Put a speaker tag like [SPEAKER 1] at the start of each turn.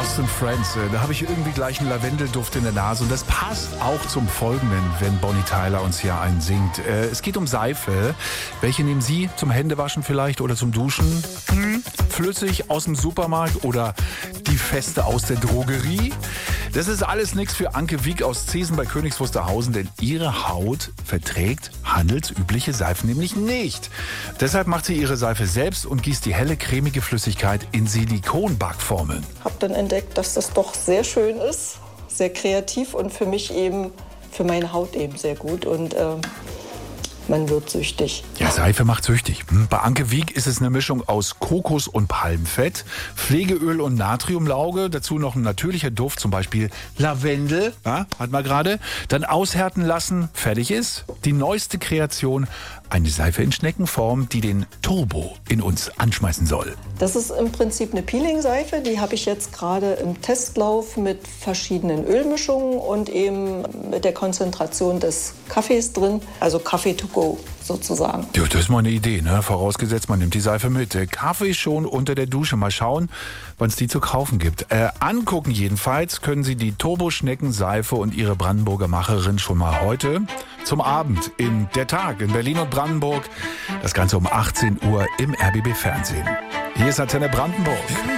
[SPEAKER 1] Lost in Friends, da habe ich irgendwie gleich einen Lavendelduft in der Nase und das passt auch zum Folgenden, wenn Bonnie Tyler uns hier einen singt. Es geht um Seife. Welche nehmen Sie zum Händewaschen vielleicht oder zum Duschen? Flüssig aus dem Supermarkt oder die feste aus der Drogerie? Das ist alles nichts für Anke Wieck aus Zesen bei Königs Wusterhausen, denn ihre Haut verträgt handelsübliche Seifen nämlich nicht. Deshalb macht sie ihre Seife selbst und gießt die helle, cremige Flüssigkeit in Silikonbackformeln.
[SPEAKER 2] Habe dann entdeckt, dass das doch sehr schön ist, sehr kreativ und für mich eben, für meine Haut eben sehr gut und man wird süchtig.
[SPEAKER 1] Ja, Seife macht süchtig. Bei Anke Wieck ist es eine Mischung aus Kokos- und Palmfett, Pflegeöl und Natriumlauge, dazu noch ein natürlicher Duft, zum Beispiel Lavendel, ja, hat man gerade, dann aushärten lassen, fertig ist. Die neueste Kreation, eine Seife in Schneckenform, die den Turbo in uns anschmeißen soll.
[SPEAKER 2] Das ist im Prinzip eine Peeling-Seife, die habe ich jetzt gerade im Testlauf mit verschiedenen Ölmischungen und eben mit der Konzentration des Kaffees drin, also Kaffee to go sozusagen.
[SPEAKER 1] Ja, das ist mal eine Idee, ne? Vorausgesetzt, man nimmt die Seife mit. Kaffee schon unter der Dusche. Mal schauen, wann es die zu kaufen gibt. Angucken jedenfalls können Sie die Turbo-Schnecken-Seife und ihre Brandenburger Macherin schon mal heute zum Abend in Der Tag in Berlin und Brandenburg. Das Ganze um 18 Uhr im RBB Fernsehen. Hier ist Antenne Brandenburg.